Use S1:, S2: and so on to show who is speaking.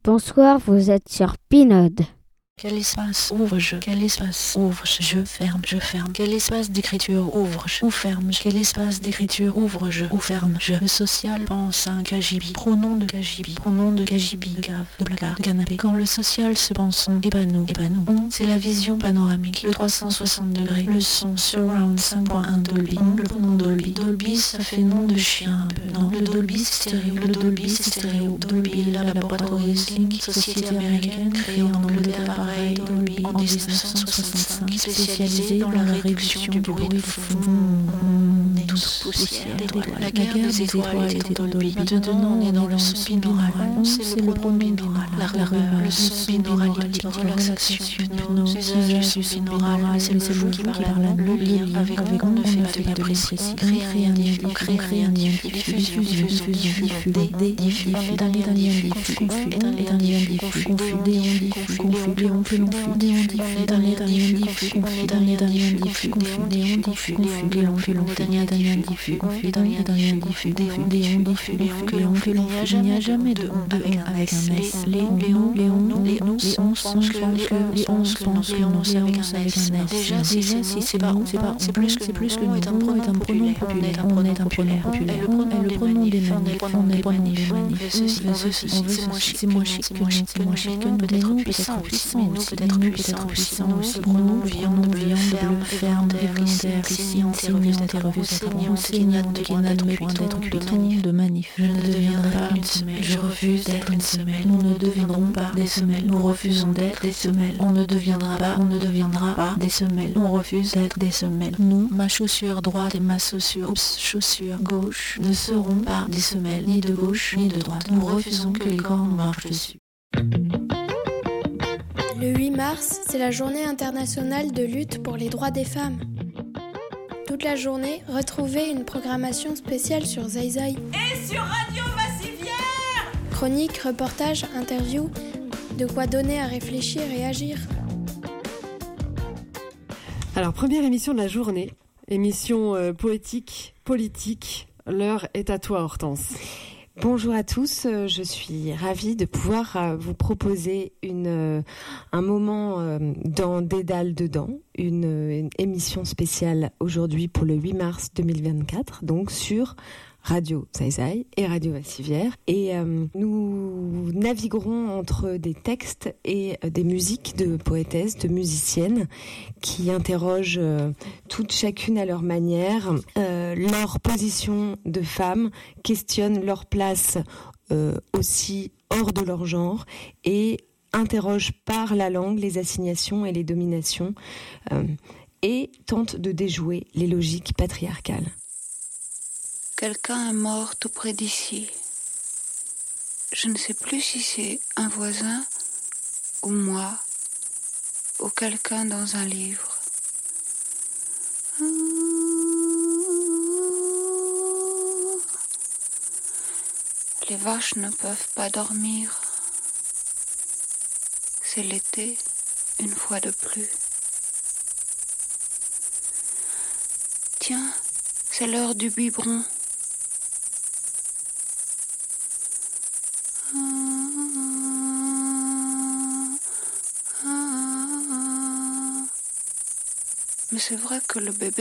S1: Bonsoir, vous êtes sur Pinode.
S2: Quel espace ouvre-je? Quel espace ouvre-je? Je ferme, je ferme. Quel espace d'écriture ouvre-je? Ou ferme-je? Quel espace d'écriture ouvre-je? Ou ferme-je? Le social pense à un cagibi. Pronom de cagibi. Pronom de cagibi. De cave, de placard, de canapé. Quand le social se pense on, épanou. On, c'est la vision panoramique. Le 360 degrés. Le son surround 5.1 Dolby. On, le pronom Dolby. Dolby, ça fait nom de chien un peu. Non, le Dolby c'est stéréo. Le Dolby c'est stéréo. Dolby Laboratories Inc. Société américaine créée en Angleterre par Dolby en 1965, spécialisé dans la réduction du bruit de fond. On est tous poussière d'étoiles. La guerre des étoiles était dans Dolby. Maintenant, on est dans le son binaural. C'est le pronom binaural. La rumeur, le son binaural, la relaxation, l'hypnose, l'usage du son binaural. C'est le vous qui parle. Le lien avec on ne fait pas de précis. Créer rien diffus, créer rien diffus. Diffusion, diffus, on peut l'enfuder, on diffuse, dernier diffus, confus, dernier diffus, confus, on diffus, confus, on fait l'enfuder, dernier diffus, confus, dernier diffus, défudé, on diffus, que on fait l'enfuder, il n'y a jamais de on avec un S, les on pense que les on pense avec un S. Déjà, si c'est pas c'est plus que le est un pronom populaire, on est un pronom populaire, et le pronom des manifs, on est pronom des manifs, c'est moins chic que nous, peut-être puissant, peut-être puissant aussi. Pronom, viande, bleu, ferme, volontaire, signe, interview, qui n'admet point d'être piton de manif. Je ne deviendrai pas une semelle, je refuse d'être une semelle. Nous ne deviendrons pas des semelles, nous refusons d'être des semelles. On ne deviendra pas des semelles, on refuse d'être des semelles. Nous, ma chaussure droite et ma chaussure gauche, ne seront pas des semelles, ni de gauche ni de droite. Nous refusons que les corps nous marchent dessus.
S3: Le 8 mars, c'est la journée internationale de lutte pour les droits des femmes. Toute la journée, retrouvez une programmation spéciale sur Zai.
S4: Et sur Radio Massivière!
S3: Chroniques, reportages, interviews, de quoi donner à réfléchir et agir.
S5: Alors, première émission de la journée, émission poétique, politique. L'heure est à toi, Hortense.
S6: Bonjour à tous, je suis ravie de pouvoir vous proposer un moment dans Dédale dedans, une émission spéciale aujourd'hui pour le 8 mars 2024, donc sur Radio Zai et Radio Massivière. Et nous naviguerons entre des textes et des musiques de poétesses, de musiciennes qui interrogent toutes chacune à leur manière leur position de femme, questionnent leur place aussi hors de leur genre et interrogent par la langue les assignations et les dominations et tentent de déjouer les logiques patriarcales.
S7: Quelqu'un est mort tout près d'ici. Je ne sais plus si c'est un voisin ou moi ou quelqu'un dans un livre. Les vaches ne peuvent pas dormir. C'est l'été, une fois de plus. Tiens, c'est l'heure du biberon. Mais c'est vrai que le bébé